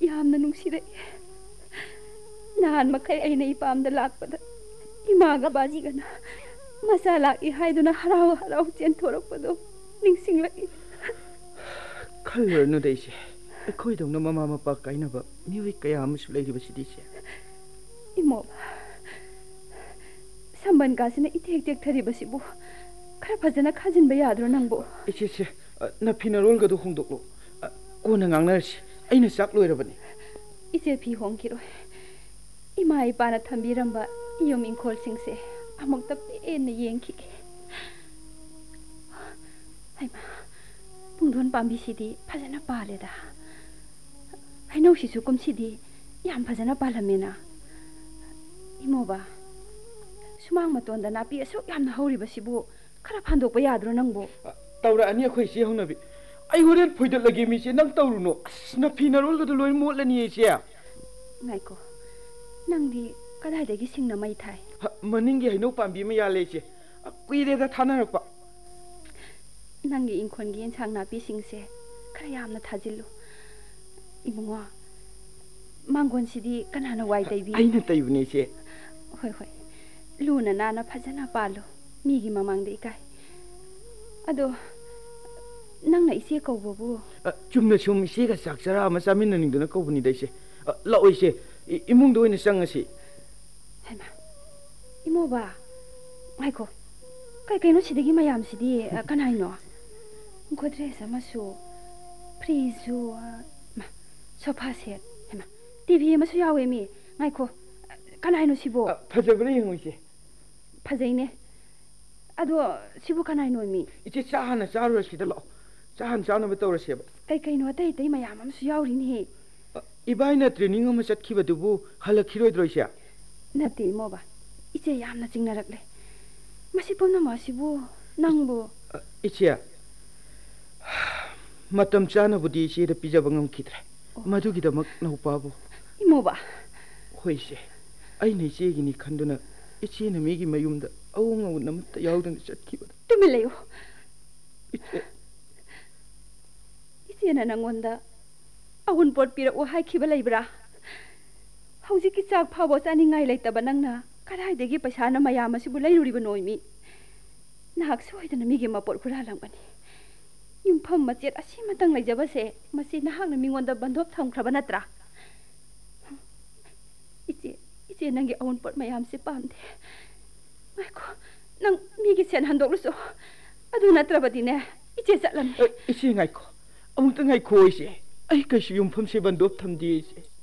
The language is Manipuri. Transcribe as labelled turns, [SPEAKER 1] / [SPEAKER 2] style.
[SPEAKER 1] यामना नुंगसिरे नान मखै अइना इपामदा लाकपदा इमागा बाजीगना मसा लाकी हाइदुना हराव हराव चेंथोरकपदो निंसिंगलकी
[SPEAKER 2] खल्लरनु दैसे अखोइदौना ममा मपा काइनबा मिउइ कया अमसु लैरिबसिदिसे
[SPEAKER 1] इमो संबन कासिना इतेक तेक थरिबसिबु खरा फजना खाजिनबा याद्रो नंबो
[SPEAKER 2] इसे नफिना रोलगदो होंदोकलो कोना ngangnarsi aina sak loirabani
[SPEAKER 1] इसे फी होंखिरो इमा इपाना थंबिरंबा इयम इंखोल सिंगसे अमुक्ता पेन येंखिगे हाइमा पुंगदोन पाम्बिसिदी फजना पालेदा हाइनौसिसु कुमसिदी याम फजना पालमेना इमोबा सुमांग मतोंदा नापी असु यामना हौरिबसिबु खरा फांदोकबा याद्रो नंबो
[SPEAKER 2] तौरा अनि अखोइ से हौनबि आई होरेन फोइदत लगे मिसे नंग तौरुनो असना फिना रोलगदो लोइ मोटलनी एसे
[SPEAKER 1] नाइको नंदी कदाइदगी सिंगना मै थाइ
[SPEAKER 2] मनिंगी हैनो पाम्बी म यालेसे कुइरेदा थानारकपा
[SPEAKER 1] नंगी इंखोनगी एंसांग नापी सिंगसे खरा यामना थाजिल्लु इमुंगवा मांगोनसिदी कनाना वाइ तैबी
[SPEAKER 2] आइना तैबनेसे
[SPEAKER 1] होय होय लुना नाना फजना पालो मीगी ममांगदे इकाय अदो नंगना इसे कौबबु
[SPEAKER 2] चुमना सुम इसेगा साक्षरा अमा चामिन्ना निंदना कौबनी दैसे लाओइसे इमुंगदो ओइना चंगसी
[SPEAKER 1] हैमा इमोबा माइको कई कइनो सिदगी मयाम सिदी कनाइनो गोदरेज अमसु फ्रिजु मा सोफा सेट हैमा टीवी अमसु यावे मी माइको कनाइनो सिबो
[SPEAKER 2] फजबरे यंगोइसे
[SPEAKER 1] फजैने अदो सिबो कनाइनो मी
[SPEAKER 2] इचे चाहना चारुरसिदा लाओ चाहन चाहना बतौरसेबा
[SPEAKER 1] कई कइनो तै तै मयाम अमसु यावरिनी हे
[SPEAKER 2] इबाइना ट्रेनिंग अमा चटखिबदुबु हलखिरोइद्रोइसे
[SPEAKER 1] नते मोबा इचे यामना चिंगनरकले मसी पुमना मासिबु नंगबु
[SPEAKER 2] इचे मतम चानबुदी इचेदा पिजबा ngमखिद्रे मधुगिदमक नौपाबु
[SPEAKER 1] इमोबा
[SPEAKER 2] होइसे अइना इचेगिनी खंदुना इचेना मेगी मयुमदा अवंग नमत्ता याउदन चटखिबदा
[SPEAKER 1] तुमिलेयो
[SPEAKER 2] इचे
[SPEAKER 1] इचेना नंगोंदा अउन पोट पिरक हाइखिबा लैब्रा हौजिकी चाक फावो चानिंगाइ लैतबा नंगना कदाइदगी पैसाना मयाम असिबु लैरुरिबा नोइमी नाहक सोइदना मिगी मपोट हुरालंगनी युमफम मचेत असिमतंग लैजबसे मसी नाहकना मिंगोंदा बंधोप थमख्रबा नत्रा इचे नंगी अउन पोट मयाम से पामदे माइको नंग मिगी सेन हंदोकलुसो अदु नत्रबदिने इचे चलम
[SPEAKER 2] इचे ngaiko अमुक्ता ngaiko इसे आई कैसु युमफम से बंधोप थमदी इसे